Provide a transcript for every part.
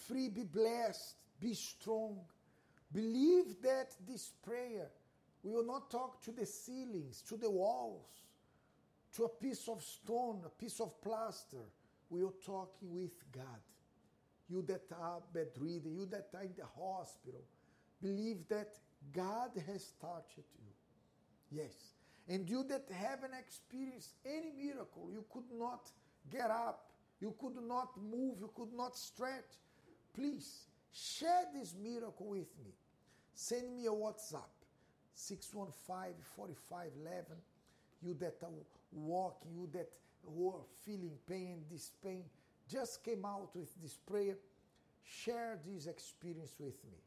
free, be blessed, be strong. Believe that this prayer, we will not talk to the ceilings, to the walls, to a piece of stone, a piece of plaster. We are talking with God. You that are bedridden, you that are in the hospital, believe that God has touched you. Yes. And you that haven't experienced any miracle, you could not get up, you could not move, you could not stretch, please share this miracle with me. Send me a WhatsApp, 615-4511. You that are walking, you that were feeling pain, this pain just came out with this prayer. Share this experience with me,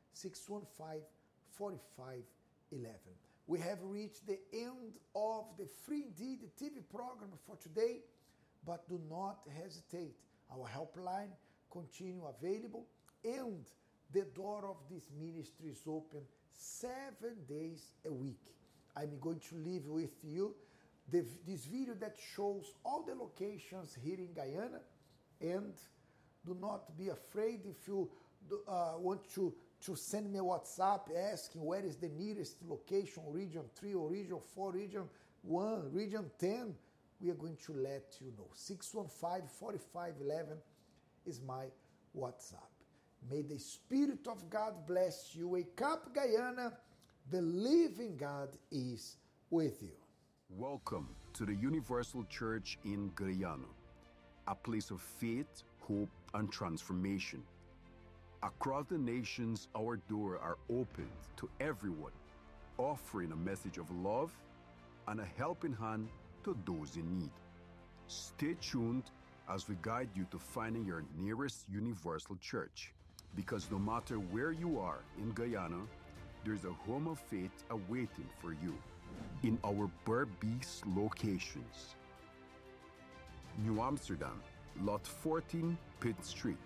615-4511. We have reached the end of the Free Indeed TV program for today, but do not hesitate. Our helpline continue available, and the door of this ministry is open 7 days a week. I'm going to leave with you this video that shows all the locations here in Guyana, and do not be afraid if you want to send me a WhatsApp asking where is the nearest location, region 3 or region 4, region 1, region 10. We are going to let you know. 615-4511 is my WhatsApp. May the Spirit of God bless you. Wake up, Guyana. The living God is with you. Welcome to the Universal Church in Guyana, a place of faith, hope, and transformation. Across the nations, our doors are opened to everyone, offering a message of love and a helping hand to those in need. Stay tuned as we guide you to finding your nearest Universal Church, because no matter where you are in Guyana, there's a home of faith awaiting for you in our Berbice locations. New Amsterdam, Lot 14, Pitt Street.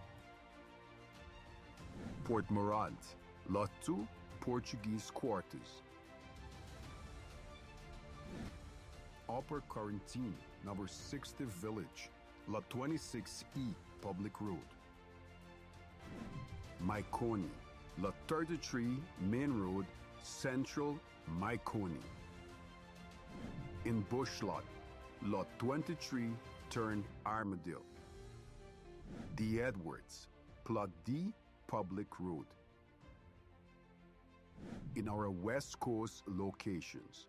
Port Morant, Lot 2, Portuguese Quarters. Upper Quarantine, number 60 Village, Lot 26E, Public Road. Maikoni, Lot 33, Main Road, Central, Maikoni. In Bushlot, Lot 23, Turn Armadale. The Edwards, Plot D, Public Road. In our West Coast locations,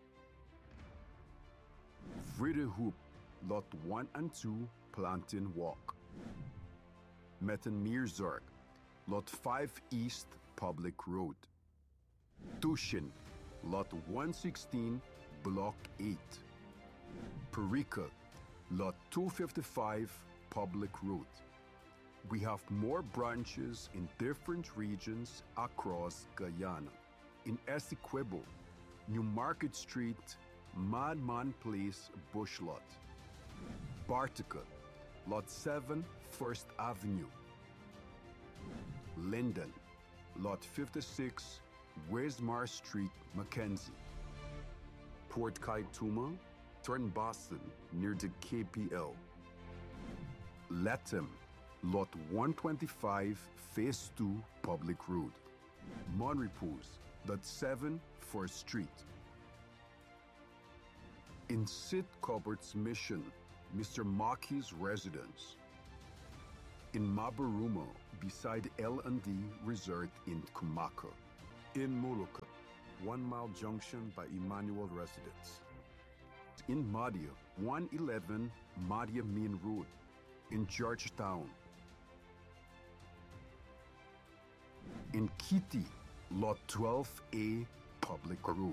Vredehoop, Lot 1 and 2, Plantain Walk. Mettenmeerzorg, Lot 5 East, Public Road. Tushin, Lot 116, Block 8. Perica, Lot 255, Public Road. We have more branches in different regions across Guyana. In Essequibo, New Market Street, Madman Place, Bushlot. Bartica, Lot 7, First Avenue. Linden, Lot 56, Wismar Street, Mackenzie. Port Kaituma, Turn Boston, near the KPL. Latham, Lot 125, Phase 2, Public Road. Monrepose, Lot 7, First Street. In Sid Cupboard's Mission, Mr. Maki's residence. In Mabaruma, beside L&D Resort in Kumaka. In Molucca, 1 Mile Junction by Emmanuel Residence. In Madia, 111 Madia Main Road. In Georgetown. In Kitty, Lot 12A, Public Road.